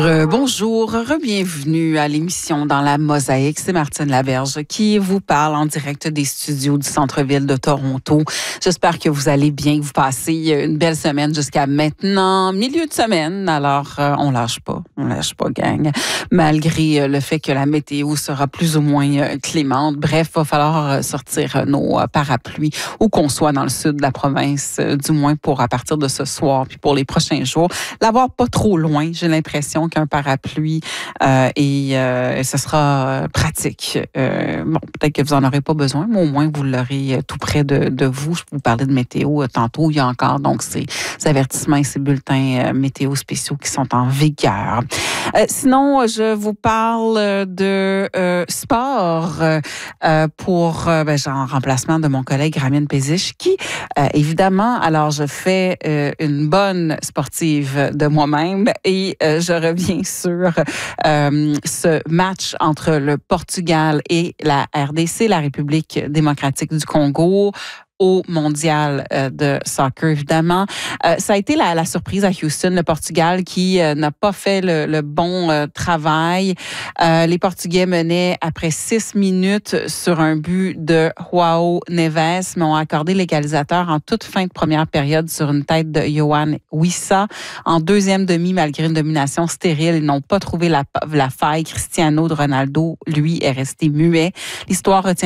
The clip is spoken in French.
Bonjour, bienvenue à l'émission Dans la Mosaïque. C'est Martine Laberge qui vous parle en direct des studios du centre-ville de Toronto. J'espère que vous allez bien, que vous passez une belle semaine jusqu'à maintenant, milieu de semaine. Alors, on lâche pas, gang. Malgré le fait que la météo sera plus ou moins clémente. Bref, il va falloir sortir nos parapluies où qu'on soit dans le sud de la province, du moins pour à partir de ce soir puis pour les prochains jours. L'avoir pas trop loin, j'ai l'impression qu'un parapluie et ce sera pratique. Peut-être que vous n'en aurez pas besoin, mais au moins vous l'aurez tout près de vous. Je vous parlais de météo tantôt. Il y a encore donc ces avertissements et ces bulletins météo spéciaux qui sont en vigueur. Sinon, je vous parle de sport en remplacement de mon collègue Ramine Péziche qui, évidemment, alors je fais une bonne sportive de moi-même et je reviens sur ce match entre le Portugal et la RDC, la République démocratique du Congo, au mondial de soccer, évidemment. Ça a été la surprise à Houston, le Portugal qui n'a pas fait le bon travail. Les Portugais menaient après 6 minutes sur un but de João Neves, mais ont accordé l'égalisateur en toute fin de première période sur une tête de Yohan Wissa. En deuxième demi, malgré une domination stérile, ils n'ont pas trouvé la faille. Cristiano Ronaldo, lui, est resté muet. L'histoire retient